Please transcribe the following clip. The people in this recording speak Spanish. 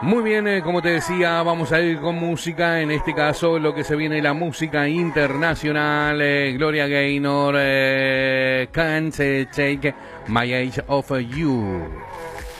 Muy bien, como te decía, vamos a ir con música. En este caso, lo que se viene, la música internacional. Gloria Gaynor, Can't Take My Age of You.